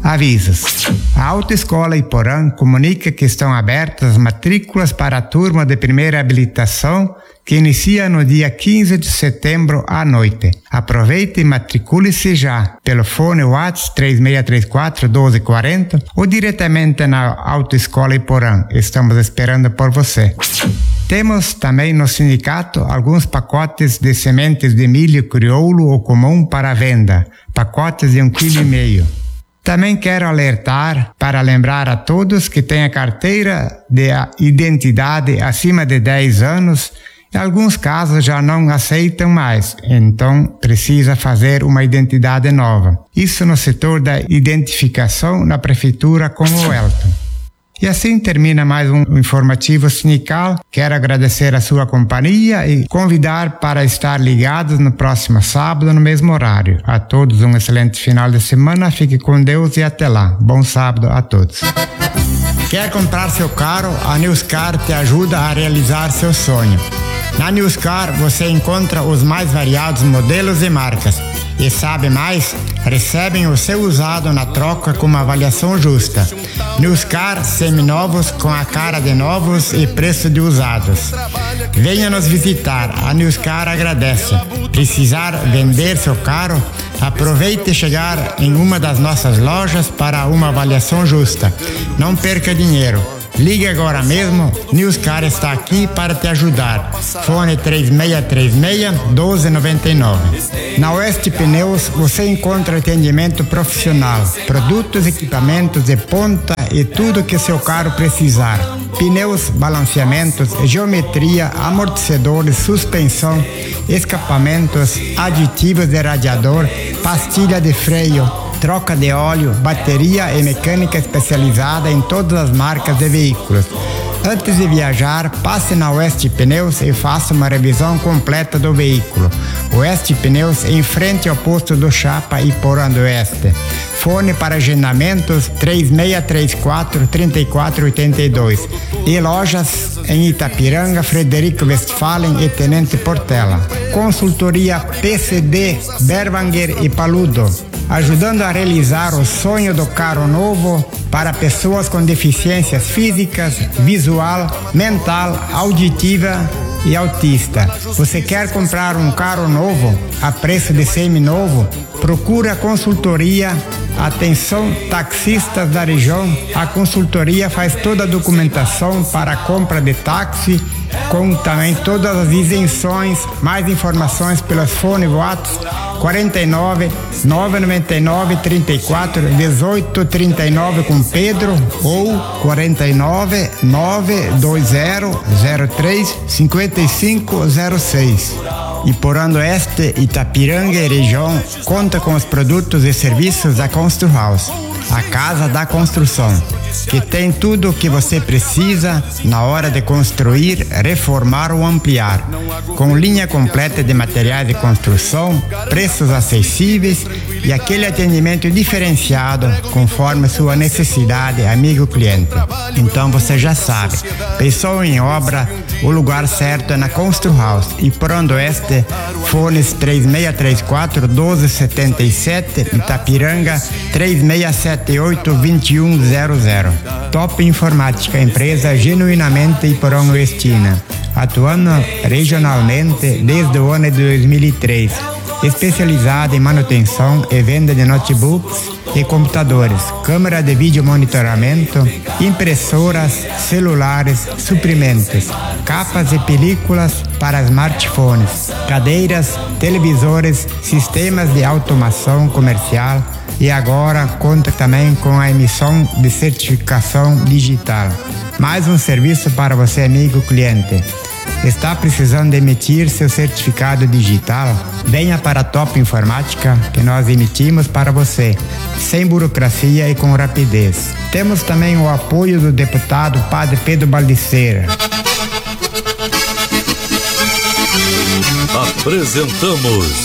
Avisos. A Autoescola Iporã comunica que estão abertas as matrículas para a turma de primeira habilitação que inicia no dia 15 de setembro à noite. Aproveite e matricule-se já pelo fone WhatsApp 3634-1240 ou diretamente na Autoescola Iporã. Estamos esperando por você. Temos também no sindicato alguns pacotes de sementes de milho crioulo ou comum para venda, pacotes de 1,5 kg. Também quero alertar para lembrar a todos que têm a carteira de identidade acima de 10 anos. Em alguns casos já não aceitam mais, então precisa fazer uma identidade nova. Isso no setor da identificação na prefeitura com o Elton. E assim termina mais um informativo sindical. Quero agradecer a sua companhia e convidar para estar ligados no próximo sábado no mesmo horário. A todos um excelente final de semana, fique com Deus e até lá. Bom sábado a todos. Quer comprar seu carro? A Newscar te ajuda a realizar seu sonho. Na Newscar você encontra os mais variados modelos e marcas. E sabe mais? Recebem o seu usado na troca com uma avaliação justa. Newscar seminovos com a cara de novos e preço de usados. Venha nos visitar, a Newscar agradece. Precisar vender seu carro? Aproveite e chegar em uma das nossas lojas para uma avaliação justa. Não perca dinheiro. Ligue agora mesmo, Newscar está aqui para te ajudar. Fone 3636-1299. Na Oeste Pneus você encontra atendimento profissional, produtos, equipamentos de ponta e tudo que seu carro precisar. Pneus, balanceamentos, geometria, amortecedores, suspensão, escapamentos, aditivos de radiador, pastilha de freio, troca de óleo, bateria e mecânica especializada em todas as marcas de veículos. Antes de viajar, passe na Oeste Pneus e faça uma revisão completa do veículo. Oeste Pneus, em frente ao posto do Chapa Iporã do Oeste. Fone para agendamentos 3634-3482. E lojas em Itapiranga, Frederico Westphalen e Tenente Portela. Consultoria PCD, Berwanger e Paludo, ajudando a realizar o sonho do carro novo para pessoas com deficiências físicas, visual, mental, auditiva e autista. Você quer comprar um carro novo a preço de seminovo? Procure a consultoria. Atenção, taxistas da região, a consultoria faz toda a documentação para a compra de táxi, com também todas as isenções. Mais informações pelos fones WhatsApp 49 999 34 18 39 com Pedro ou 49 920 03 5506. Iporã do Oeste, Itapiranga e região conta com os produtos e serviços da Constru House, a casa da construção, que tem tudo o que você precisa na hora de construir, reformar ou ampliar, com linha completa de materiais de construção, preços acessíveis e aquele atendimento diferenciado conforme sua necessidade, amigo cliente. Então você já sabe, pensou em obra, o lugar certo é na Constru House. Iporã do Oeste, fones 3634-1277, Itapiranga 3678-2100. Top Informática, empresa genuinamente Iporã Oestina, atuando regionalmente desde o ano de 2003, especializada em manutenção e venda de notebooks e computadores, câmera de vídeo monitoramento, impressoras, celulares, suprimentos, capas e películas para smartphones, cadeiras, televisores, sistemas de automação comercial e agora conta também com a emissão de certificação digital. Mais um serviço para você, amigo cliente. Está precisando emitir seu certificado digital? Venha para a Top Informática que nós emitimos para você, sem burocracia e com rapidez. Temos também o apoio do deputado Padre Pedro Baldiceira. Apresentamos